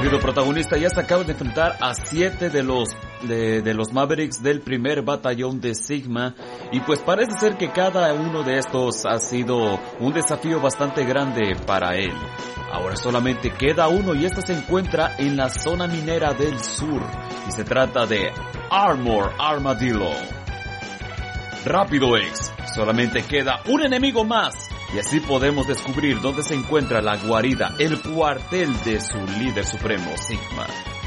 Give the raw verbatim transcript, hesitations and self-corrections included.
rápido protagonista ya se acaba de enfrentar a siete de los de, de los Mavericks del primer batallón de Sigma, y pues parece ser que cada uno de estos ha sido un desafío bastante grande para él. Ahora solamente queda uno y este se encuentra en la zona minera del sur y se trata de Armor Armadillo. Rápido X, solamente queda un enemigo más y así podemos descubrir dónde se encuentra la guarida, el cuartel de su líder supremo, Sigma.